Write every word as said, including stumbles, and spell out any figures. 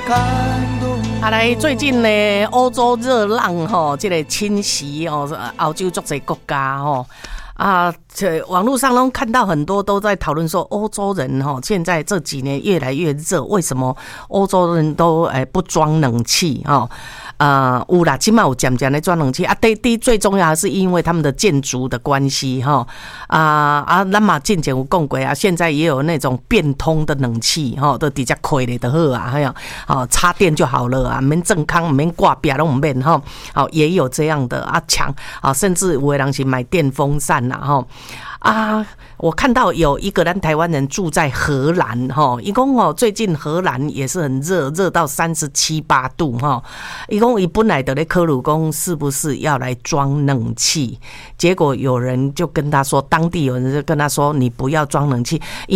啊，来最近呢，欧洲热浪吼，这个侵袭哦，欧洲足侪国家吼。啊，这网络上都看到很多都在讨论说，欧洲人哈现在这几年越来越热，为什么欧洲人都诶不装冷气哈？啊、呃，有啦，起码有渐渐的装冷气啊。第第最重要的是因为他们的建筑的关系哈啊啊，咱嘛之前有讲过啊，现在也有那种变通的冷气哈，都直接开咧就好啊，还有哦插电就好了啊，免健康免挂壁都唔免哈，好也有这样的啊强啊，甚至有的人是买电风扇啦哈。啊，我看到有一个咱台湾人住在荷兰哈，伊讲哦，最近荷兰也是很热，热到三十七八度哈。伊讲伊本来的咧科鲁公是不是要来装冷气？结果有人就跟他说，当地有人就跟他说，你不要装冷气。